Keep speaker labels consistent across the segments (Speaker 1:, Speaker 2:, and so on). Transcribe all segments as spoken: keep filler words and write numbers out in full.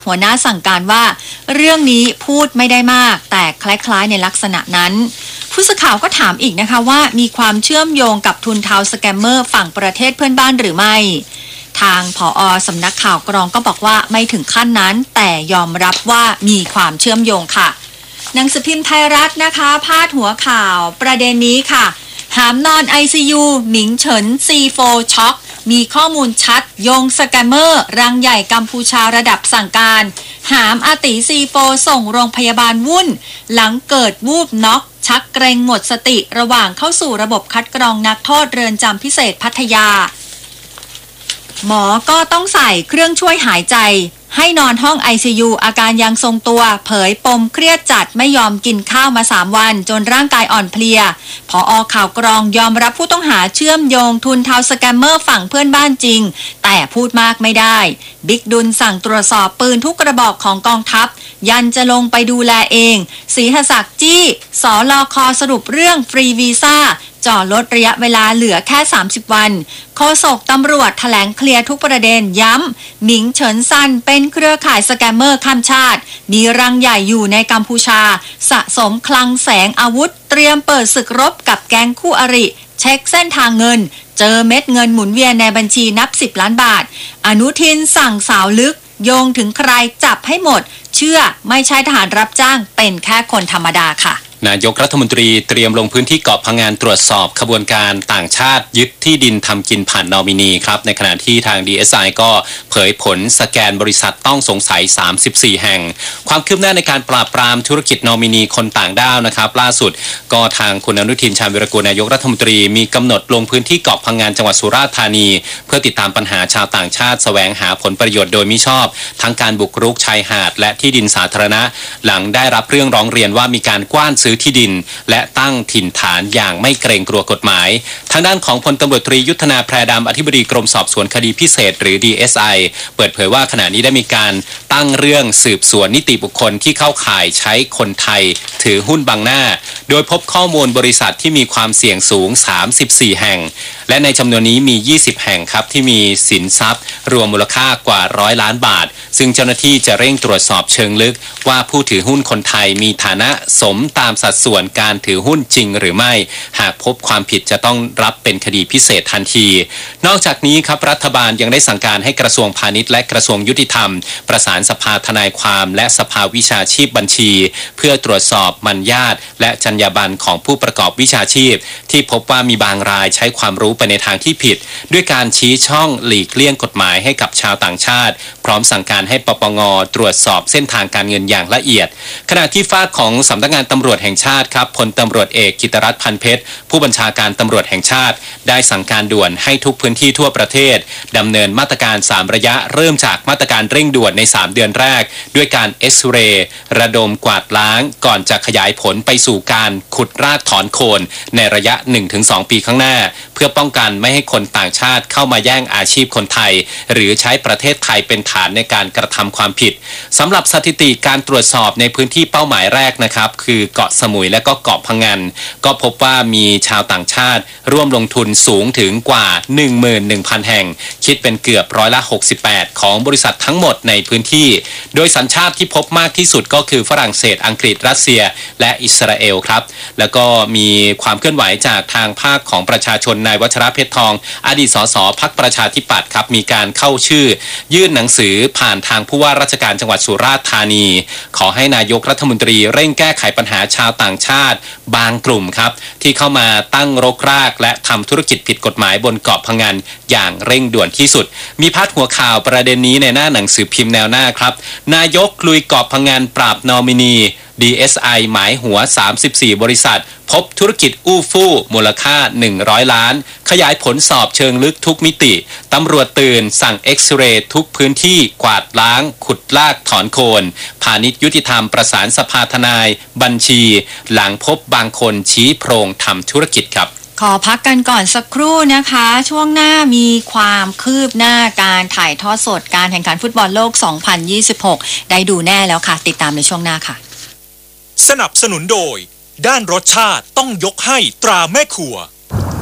Speaker 1: หัวหน้าสั่งการว่าเรื่องนี้พูดไม่ได้มากแต่คล้ายๆในลักษณะนั้นผู้สื่อข่าวก็ถามอีกนะคะว่ามีความเชื่อมโยงกับทุนเทาสแกมเมอร์ฝั่งประเทศเพื่อนบ้านหรือไม่ทางผอ.สำนักข่าวกรองก็บอกว่าไม่ถึงขั้นนั้นแต่ยอมรับว่ามีความเชื่อมโยงค่ะหนังสือพิมพ์ไทยรัฐนะคะพาดหัวข่าวประเด็นนี้ค่ะหามนอน ไอ ซี ยู หมิงเฉิน ซี โฟร์ ช็อกมีข้อมูลชัดโยงสแกมเมอร์รังใหญ่กัมพูชาระดับสั่งการหามอาติ ซี โฟร์ ส่งโรงพยาบาลวุ่นหลังเกิดวูบน็อกชักเกรงหมดสติระหว่างเข้าสู่ระบบคัดกรองนักโทษเรือนจำพิเศษพัทยาหมอก็ต้องใส่เครื่องช่วยหายใจให้นอนห้อง ไอ ซี ยู อาการยังทรงตัวเผยปมเครียดจัดไม่ยอมกินข้าวมาสามวันจนร่างกายอ่อนเพลียผอ.ข่าวกรองยอมรับผู้ต้องหาเชื่อมโยงทุนเทาสแกมเมอร์ฝั่งเพื่อนบ้านจริงแต่พูดมากไม่ได้บิ๊กดุลสั่งตรวจสอบปืนทุกกระบอกของกองทัพยันจะลงไปดูแลเองศรีหศักดิ์จี้สลค.สรุปเรื่องฟรีวีซ่าจ่อลดระยะเวลาเหลือแค่สามสิบวันโฆษกตำรวจแถลงเคลียร์ทุกประเด็นย้ำหมิงเฉินซันเป็นเครือข่ายสแกมเมอร์ข้ามชาติมีรังใหญ่อยู่ในกัมพูชาสะสมคลังแสงอาวุธเตรียมเปิดศึกรบกับแก๊งคู่อริเช็คเส้นทางเงินเจอเม็ดเงินหมุนเวียนในบัญชีนับสิบล้านบาทอนุทินสั่งสาวลึกโยงถึงใครจับให้หมดเชื่อไม่ใช่ทหารรับจ้างเป็นแค่คนธรรมดาค่ะ
Speaker 2: นายกรัฐมนตรีเตรียมลงพื้นที่เกาะพะงันตรวจสอบขบวนการต่างชาติยึดที่ดินทำกินผ่านนอมินีครับในขณะที่ทาง ดี เอส ไอ ก็เผยผลสแกนบริษัทต้องสงสัยสามสิบสี่แห่งความคืบหน้าในการปราบปรามธุรกิจนอมินีคนต่างด้าวนะครับล่าสุดก็ทางคุณอนุทินชาญวิรากูลนายกรัฐมนตรีมีกำหนดลงพื้นที่เกาะพะงันจังหวัดสุราษฎร์ธานีเพื่อติดตามปัญหาชาวต่างชาติแสวงหาผลประโยชน์โดยมิชอบทั้งการบุกรุกชายหาดและที่ดินสาธารณะหลังได้รับเรื่องร้องเรียนว่ามีการกว้านซื้อที่ดินและตั้งถิ่นฐานอย่างไม่เกรงกลัวกฎหมายทางด้านของพลตำรวจตรียุทธนาแพรดำอธิบดีกรมสอบสวนคดีพิเศษหรือ ดี เอส ไอ เปิดเผยว่าขณะนี้ได้มีการตั้งเรื่องสืบสวนนิติบุคคลที่เข้าข่ายใช้คนไทยถือหุ้นบังหน้าโดยพบข้อมูลบริษัทที่มีความเสี่ยงสูงสามสิบสี่แห่งและในจำนวนนี้มียี่สิบแห่งครับที่มีสินทรัพย์รวมมูลค่ากว่าร้อยล้านบาทซึ่งเจ้าหน้าที่จะเร่งตรวจสอบเชิงลึกว่าผู้ถือหุ้นคนไทยมีฐานะสมตามสัดส่วนการถือหุ้นจริงหรือไม่หากพบความผิดจะต้องรับเป็นคดีพิเศษทันทีนอกจากนี้ครับรัฐบาลยังได้สั่งการให้กระทรวงพาณิชย์และกระทรวงยุติธรรมประสานสภาทนายความและสภาวิชาชีพบัญชีเพื่อตรวจสอบมัญญาตและจรรยาบรรณของผู้ประกอบวิชาชีพที่พบว่ามีบางรายใช้ความรู้ไปในทางที่ผิดด้วยการชี้ช่องหลีกเลี่ยงกฎหมายให้กับชาวต่างชาติพร้อมสั่งการให้ปปง.ตรวจสอบเส้นทางการเงินอย่างละเอียดขณะที่ฝ่ายของสำนักงานตำรวจแห่งชาติครับพลตำรวจเอกกิตรัตน์พันเพชรผู้บัญชาการตำรวจแห่งชาติได้สั่งการด่วนให้ทุกพื้นที่ทั่วประเทศดำเนินมาตรการสามระยะเริ่มจากมาตรการเร่งด่วนในสามเดือนแรกด้วยการเอ็กซเรย์ระดมกวาดล้างก่อนจะขยายผลไปสู่การขุดรากถอนโคนในระยะ หนึ่งถึงสอง ปีข้างหน้าเพื่อป้องกันไม่ให้คนต่างชาติเข้ามาแย่งอาชีพคนไทยหรือใช้ประเทศไทยเป็นฐานในการกระทำความผิดสำหรับสถิติการตรวจสอบในพื้นที่เป้าหมายแรกนะครับคือเกาะสมุยและก็เกาะพะงันก็พบว่ามีชาวต่างชาติร่วมลงทุนสูงถึงกว่า หนึ่งหมื่นหนึ่งพัน แห่งคิดเป็นเกือบร้อยละหกสิบแปดของบริษัททั้งหมดในพื้นที่โดยสัญชาติที่พบมากที่สุดก็คือฝรั่งเศสอังกฤษรัสเซียและอิสราเอลครับแล้วก็มีความเคลื่อนไหวจากทางภาคของประชาชนนายวัชระเพชรทองอดีตสสพรรคประชาธิปัตย์ครับมีการเข้าชื่อยื่นหนังสือผ่านทางผู้ว่าราชการจังหวัดสุราษฎร์ธานีขอให้นายกรัฐมนตรีเร่งแก้ไขปัญหาชาวต่างชาติบางกลุ่มครับที่เข้ามาตั้งรกรากและทำธุรกิจผิดกฎหมายบนเกาะพะงันอย่างเร่งด่วนที่สุดมีพาดหัวข่าวประเด็นนี้ในหน้าหนังสือพิมพ์แนวหน้าครับนายกลุยเกาะพะงันปราบนอมินี ดี เอส ไอ หมายหัวสามสิบสี่บริษัทพบธุรกิจอู้ฟู่มูลค่าหนึ่งร้อยล้านขยายผลสอบเชิงลึกทุกมิติตำรวจตื่นสั่งเอ็กซเรย์ทุกพื้นที่กวาดล้างขุดลากถอนโคนพาณิชย์ยุติธรรมประสานสภาทนายบัญชีหลังพบบางคนชี้โพรงทำธุรกิจครับ
Speaker 1: ขอพักกันก่อนสักครู่นะคะช่วงหน้ามีความคืบหน้าการถ่ายทอดสดการแข่งขันฟุตบอลโลกสองพันยี่สิบหกได้ดูแน่แล้วค่ะติดตามในช่วงหน้าค่ะ
Speaker 3: สนับสนุนโดยด้านรสชาติต้องยกให้ตราแม่ครัว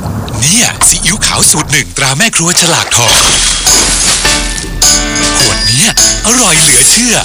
Speaker 3: เนี่ยซีอิ๊วขาวสูตรหนึ่งตราแม่ครัวฉลากทองขวดนี้
Speaker 4: นี้ยอร่อยเหลือเชื่อ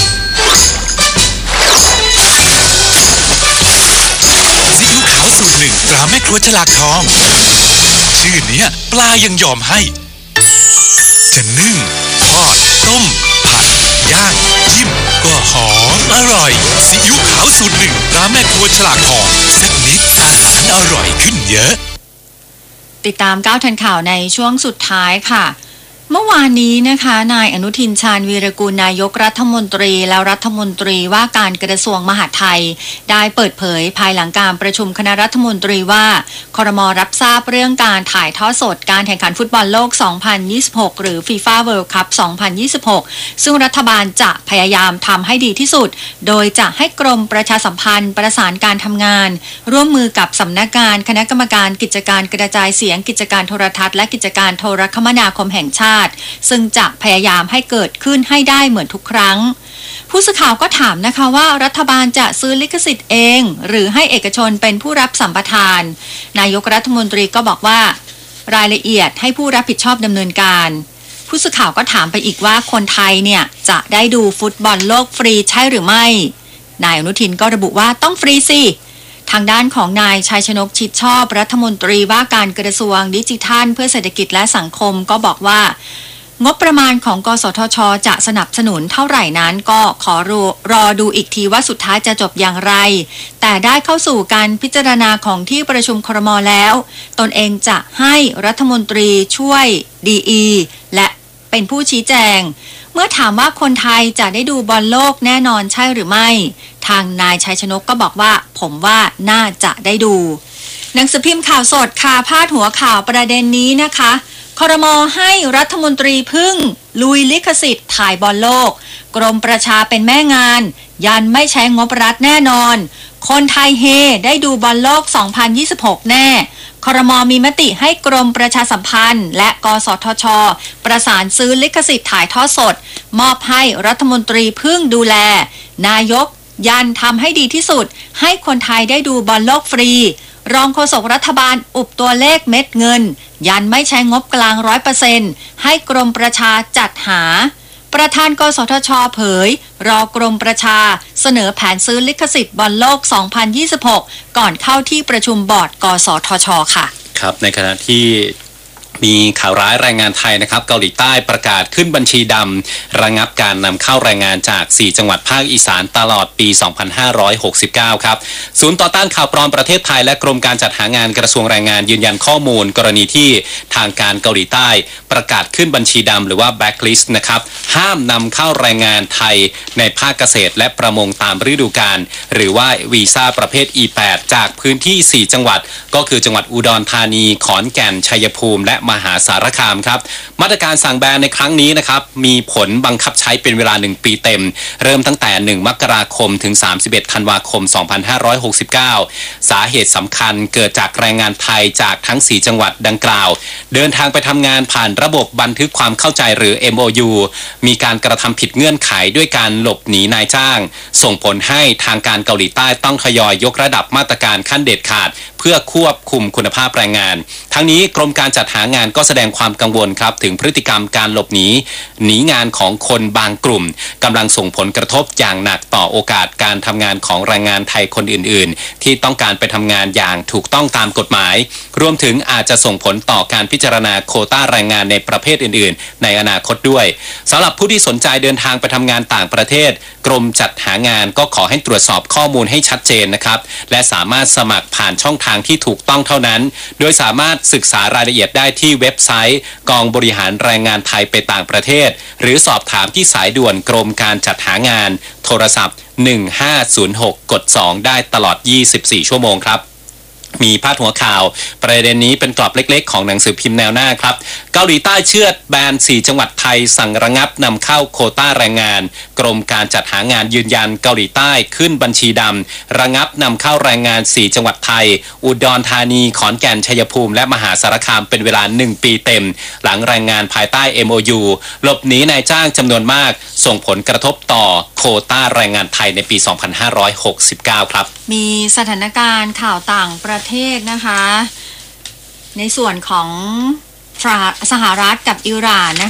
Speaker 4: ซีอิ๊วขาวสูตรหนึ่งตราแม่ครัวฉลากทองชื่อเนี้ยปลายังยอมให้จะนึ่งทอดต้มผัดย่างจิ้มก็หอมอร่อยซีอิ๊วขาวสูตรหนึ่งตราแม่ครัวฉลากทองสักนิดอาหารอร่อยขึ้นเยอะ
Speaker 1: ติดตามก้าวทันข่าวในช่วงสุดท้ายค่ะเมื่อวานนี้นะคะนายอนุทินชาญวีรกูลนายกรัฐมนตรีและรัฐมนตรีว่าการกระทรวงมหาดไทยได้เปิดเผยภายหลังการประชุมคณะรัฐมนตรีว่าครม.รับทราบเรื่องการถ่ายทอดสดการแข่งขันฟุตบอลโลก สองพันยี่สิบหก หรือ FIFA World Cup สองพันยี่สิบหก ซึ่งรัฐบาลจะพยายามทำให้ดีที่สุดโดยจะให้กรมประชาสัมพันธ์ประสานการทำงานร่วมมือกับสำนักงานคณะกรรมการกิจการกระจายเสียงกิจการโทรทัศน์และกิจการโทรคมนาคมแห่งชาติซึ่งจะพยายามให้เกิดขึ้นให้ได้เหมือนทุกครั้งผู้สื่อข่าวก็ถามนะคะว่ารัฐบาลจะซื้อลิขสิทธิ์เองหรือให้เอกชนเป็นผู้รับสัมปทานนายกรัฐมนตรีก็บอกว่ารายละเอียดให้ผู้รับผิดชอบดำเนินการผู้สื่อข่าวก็ถามไปอีกว่าคนไทยเนี่ยจะได้ดูฟุตบอลโลกฟรีใช่หรือไม่นายอนุทินก็ระบุว่าต้องฟรีสิทางด้านของนายชัยชนกชิดชอบรัฐมนตรีว่าการกระทรวงดิจิทัลเพื่อเศรษฐกิจและสังคมก็บอกว่างบประมาณของกสทช.จะสนับสนุนเท่าไหร่นั้นก็ขอรอรอดูอีกทีว่าสุดท้ายจะจบอย่างไรแต่ได้เข้าสู่การพิจารณาของที่ประชุมครม.แล้วตนเองจะให้รัฐมนตรีช่วยดีอีและเป็นผู้ชี้แจงเมื่อถามว่าคนไทยจะได้ดูบอลโลกแน่นอนใช่หรือไม่ทางนายชัยชนกก็บอกว่าผมว่าน่าจะได้ดูหนังสือพิมพ์ข่าวสดค่ะพาดหัวข่าวประเด็นนี้นะคะครม.ให้รัฐมนตรีพึ่งลุยลิขสิทธิ์ถ่ายบอลโลกกรมประชาเป็นแม่งานยันไม่ใช้งบรัฐแน่นอนคนไทยเฮได้ดูบอลโลก สองพันยี่สิบหก แน่ครม.มีมติให้กรมประชาสัมพันธ์และกสทช.ประสานซื้อลิขสิทธิ์ถ่ายทอดสดมอบให้รัฐมนตรีพึ่งดูแลนายกยันทำให้ดีที่สุดให้คนไทยได้ดูบอลโลกฟรีรองโฆษกรัฐบาลอุบตัวเลขเม็ดเงินยันไม่ใช้งบกลาง ร้อยเปอร์เซ็นต์ ให้กรมประชาจัดหาประธานกสทช.เผยรอกรมประชาเสนอแผนซื้อลิขสิทธิ์บอลโลก สองพันยี่สิบหก ก่อนเข้าที่ประชุมบอร์ดกสทช.ค่ะ
Speaker 2: ครับในขณะที่มีข่าวร้ายแรงงานไทยนะครับเกาหลีใต้ประกาศขึ้นบัญชีดำระงับการนำเข้าแรงงานจากสี่จังหวัดภาคอีสานตลอดปี สองพันห้าร้อยหกสิบเก้า ครับศูนย์ต่อต้านข่าวปลอมประเทศไทยและกรมการจัดหางานกระทรวงแรงงานยืนยันข้อมูลกรณีที่ทางการเกาหลีใต้ประกาศขึ้นบัญชีดำหรือว่า blacklist นะครับห้ามนำเข้าแรงงานไทยในภาคเกษตรและประมงตามฤดูกาลหรือว่าวีซ่าประเภท อี แปด จากพื้นที่สี่จังหวัดก็คือจังหวัดอุดรธานีขอนแก่นชัยภูมิและมหาสารคามครับมาตรการสั่งแบนในครั้งนี้นะครับมีผลบังคับใช้เป็นเวลาหนึ่งปีเต็มเริ่มตั้งแต่หนึ่งมกราคมถึงสามสิบเอ็ดธันวาคมสองพันห้าร้อยหกสิบเก้าสาเหตุสำคัญเกิดจากแรงงานไทยจากทั้งสี่จังหวัดดังกล่าวเดินทางไปทำงานผ่านระบบบันทึกความเข้าใจหรือ เอ็ม โอ ยู มีการกระทำผิดเงื่อนไขด้วยการหลบหนีนายจ้างส่งผลให้ทางการเกาหลีใต้ต้องทยอยยกระดับมาตรการขั้นเด็ดขาดเพื่อควบคุมคุณภาพแรงงานทั้งนี้กรมการจัดหางานก็แสดงความกังวลครับถึงพฤติกรรมการหลบหนีหนีงานของคนบางกลุ่มกำลังส่งผลกระทบอย่างหนักต่อโอกาสการทำงานของแรงงานไทยคนอื่นๆที่ต้องการไปทำงานอย่างถูกต้องตามกฎหมายรวมถึงอาจจะส่งผลต่อการพิจารณาโควต้าแรงงานในประเภทอื่นๆในอนาคตด้วยสำหรับผู้ที่สนใจเดินทางไปทำงานต่างประเทศกรมจัดหางานก็ขอให้ตรวจสอบข้อมูลให้ชัดเจนนะครับและสามารถสมัครผ่านช่องทางที่ถูกต้องเท่านั้นโดยสามารถศึกษารายละเอียดได้ที่เว็บไซต์กองบริหารแรงงานไทยไปต่างประเทศหรือสอบถามที่สายด่วนกรมการจัดหางานโทรศัพท์หนึ่งห้าศูนย์หกกดสองได้ตลอดยี่สิบสี่ชั่วโมงครับมีพาดหัวข่าวประเด็นนี้เป็นกรอบเล็กๆของหนังสือพิมพ์แนวหน้าครับเกาหลีใต้เชือดแบนสี่จังหวัดไทยสั่งระงับนำเข้าโควต้าแรงงานกรมการจัดหางานยืนยันเกาหลีใต้ขึ้นบัญชีดำระงับนำเข้าแรงงานสี่จังหวัดไทยอุดรธานีขอนแก่นชัยภูมิและมหาสารคามเป็นเวลาหนึ่งปีเต็มหลังแรงงานภายใต้ เอ็ม โอ ยู หลบหนีนายจ้างจำนวนมากส่งผลกระทบต่อโควต้าแรงงานไทยในปี สองพันห้าร้อยหกสิบเก้า ครับ
Speaker 1: มีสถานการณ์ข่าวต่างประเทศนะคะในส่วนของสหรัฐกับอิหร่านนะคะ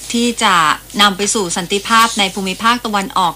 Speaker 1: ที่จะนำไปสู่สันติภาพในภูมิภาคตะวันออก